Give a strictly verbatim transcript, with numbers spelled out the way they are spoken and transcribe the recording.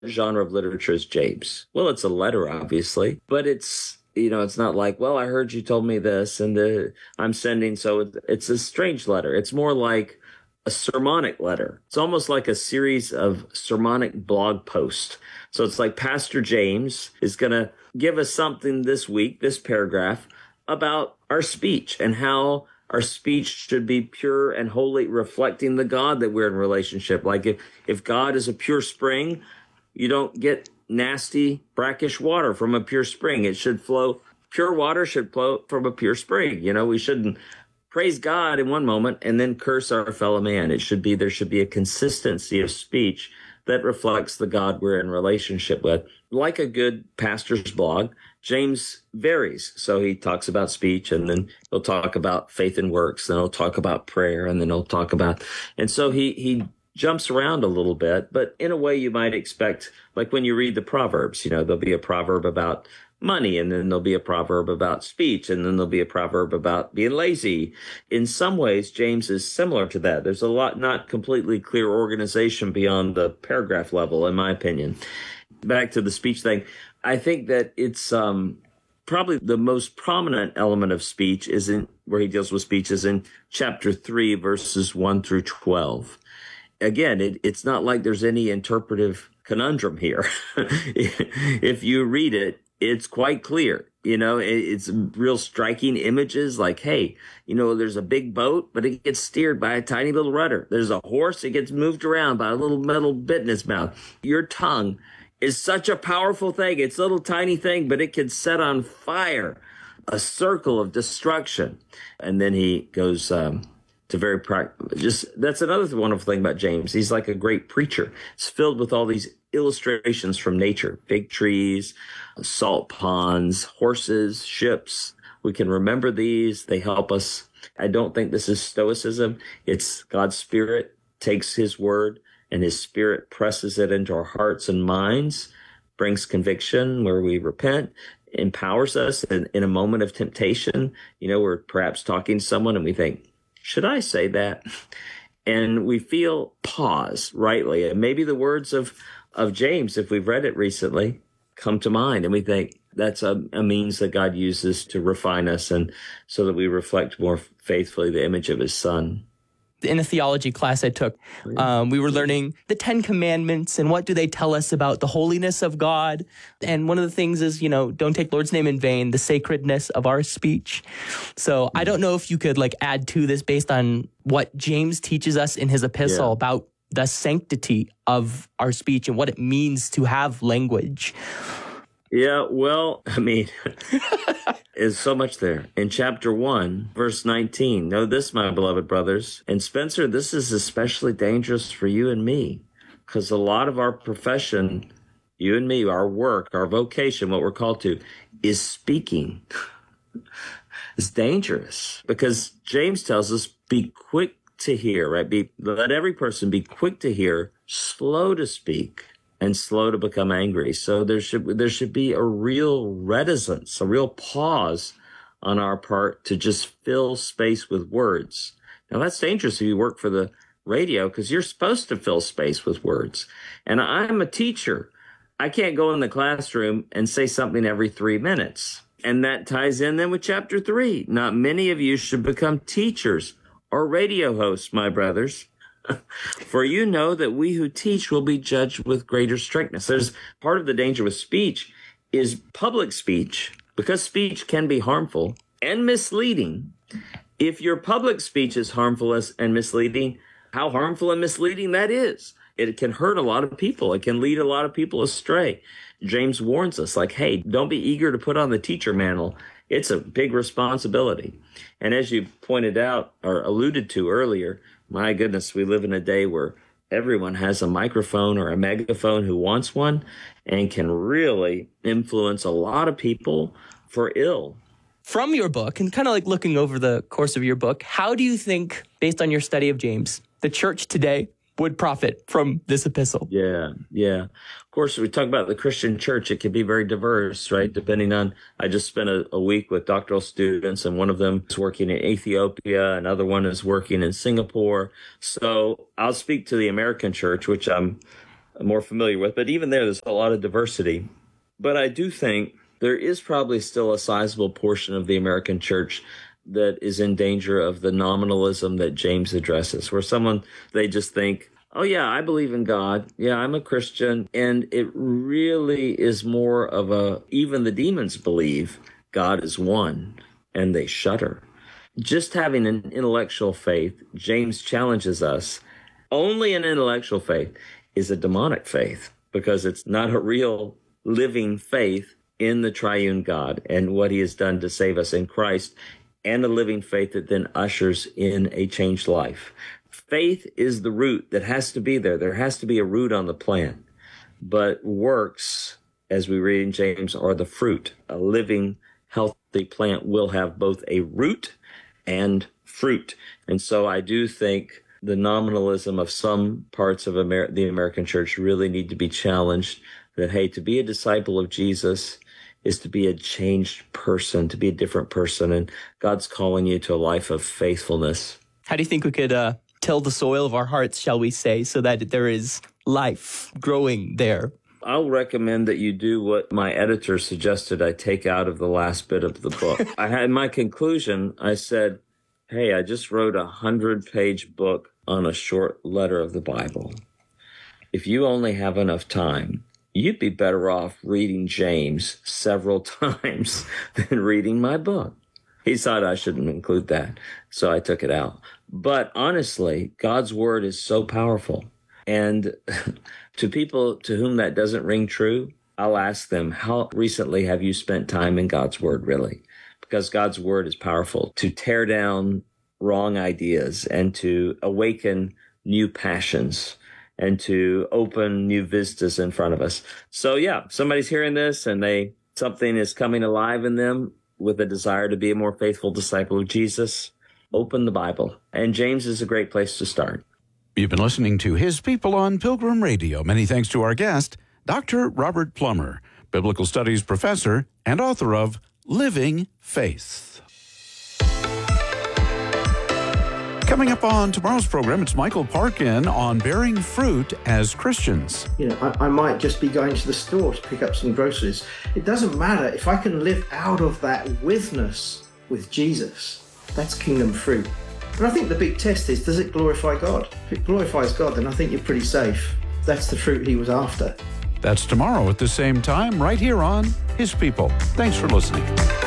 genre of literature is James? Well, it's a letter, obviously, but it's, you know, it's not like, well, I heard you told me this and the, I'm sending. So it's a strange letter. It's more like a sermonic letter. It's almost like a series of sermonic blog posts. So it's like Pastor James is going to give us something this week, this paragraph, about our speech and how our speech should be pure and holy, reflecting the God that we're in relationship. Like if, if God is a pure spring, you don't get nasty, brackish water from a pure spring. It should flow, pure water should flow from a pure spring. You know, we shouldn't praise God in one moment and then curse our fellow man. It should be, there should be a consistency of speech that reflects the God we're in relationship with. Like a good pastor's blog, James varies. So he talks about speech, and then he'll talk about faith and works, then he'll talk about prayer, and then he'll talk about, and so he, he jumps around a little bit, but in a way you might expect, like when you read the Proverbs, you know, there'll be a proverb about money, and then there'll be a proverb about speech, and then there'll be a proverb about being lazy. In some ways, James is similar to that. There's a lot, not completely clear organization beyond the paragraph level, in my opinion. Back to the speech thing, I think that it's um, probably the most prominent element of speech is in where he deals with speech is in chapter three, verses one through twelve. Again, it, it's not like there's any interpretive conundrum here. If you read it, it's quite clear. You know, it, it's real striking images like, hey, you know, there's a big boat, but it gets steered by a tiny little rudder. There's a horse, it gets moved around by a little metal bit in its mouth. Your tongue is such a powerful thing. It's a little tiny thing, but it can set on fire a circle of destruction. And then he goes um, to very practical. Just that's another wonderful thing about James. He's like a great preacher. It's filled with all these illustrations from nature, big trees, salt ponds, horses, ships. We can remember these. They help us. I don't think this is stoicism. It's God's Spirit takes his word and his Spirit presses it into our hearts and minds, brings conviction where we repent, empowers us in, in a moment of temptation. You know, we're perhaps talking to someone and we think, should I say that? And we feel pause rightly. And maybe the words of, of James, if we've read it recently, come to mind. And we think that's a, a means that God uses to refine us and so that we reflect more faithfully the image of his Son. In a theology class I took, um, we were learning the Ten Commandments and what do they tell us about the holiness of God. And one of the things is, you know, don't take Lord's name in vain, the sacredness of our speech. So I don't know if you could like add to this based on what James teaches us in his epistle yeah. about the sanctity of our speech and what it means to have language. Yeah, well, I mean, there's so much there. In chapter one, verse nineteen, know this, my beloved brothers. And Spencer, this is especially dangerous for you and me, because a lot of our profession, you and me, our work, our vocation, what we're called to, is speaking. It's dangerous because James tells us, be quick to hear, right? Be, let every person be quick to hear, slow to speak, and slow to become angry. So there should there should be a real reticence, a real pause on our part to just fill space with words. Now that's dangerous if you work for the radio because you're supposed to fill space with words. And I'm a teacher. I can't go in the classroom and say something every three minutes. And that ties in then with chapter three. Not many of you should become teachers or radio hosts, my brothers. For you know that we who teach will be judged with greater strictness. There's part of the danger with speech is public speech, because speech can be harmful and misleading. If your public speech is harmful and misleading, how harmful and misleading that is. It can hurt a lot of people. It can lead a lot of people astray. James warns us like, hey, don't be eager to put on the teacher mantle. It's a big responsibility. And as you pointed out or alluded to earlier, my goodness, we live in a day where everyone has a microphone or a megaphone who wants one and can really influence a lot of people for ill. From your book, and kind of like looking over the course of your book, how do you think, based on your study of James, the church today would profit from this epistle? Yeah, yeah. Of course, we talk about the Christian church. It can be very diverse, right? Depending on, I just spent a, a week with doctoral students, and one of them is working in Ethiopia. Another one is working in Singapore. So I'll speak to the American church, which I'm more familiar with. But even there, there's a lot of diversity. But I do think there is probably still a sizable portion of the American church that is in danger of the nominalism that James addresses, where someone, they just think, oh, yeah, I believe in God. Yeah, I'm a Christian. And it really is more of a, even the demons believe God is one, and they shudder. Just having an intellectual faith, James challenges us, only an intellectual faith is a demonic faith, because it's not a real living faith in the triune God and what he has done to save us in Christ, and a living faith that then ushers in a changed life. Faith is the root that has to be there. There has to be a root on the plant. But works, as we read in James, are the fruit. A living, healthy plant will have both a root and fruit. And so I do think the nominalism of some parts of Amer- the American church really need to be challenged, that, hey, to be a disciple of Jesus is to be a changed person, to be a different person, and God's calling you to a life of faithfulness. How do you think we could uh, till the soil of our hearts, shall we say, so that there is life growing there? I'll recommend that you do what my editor suggested I take out of the last bit of the book. I had in my conclusion, I said, hey, I just wrote a hundred-page book on a short letter of the Bible. If you only have enough time, you'd be better off reading James several times than reading my book. He thought I shouldn't include that, so I took it out. But honestly, God's word is so powerful. And to people to whom that doesn't ring true, I'll ask them, how recently have you spent time in God's word, really? Because God's word is powerful to tear down wrong ideas and to awaken new passions and to open new vistas in front of us. So yeah, somebody's hearing this and they something is coming alive in them with a desire to be a more faithful disciple of Jesus. Open the Bible. And James is a great place to start. You've been listening to His People on Pilgrim Radio. Many thanks to our guest, Doctor Robert Plummer, Biblical Studies professor and author of Living Faith. Coming up on tomorrow's program, it's Michael Parkin on bearing fruit as Christians. You know, I, I might just be going to the store to pick up some groceries. It doesn't matter if I can live out of that witness with Jesus. That's kingdom fruit. And I think the big test is, does it glorify God? If it glorifies God, then I think you're pretty safe. That's the fruit he was after. That's tomorrow at the same time, right here on His People. Thanks for listening.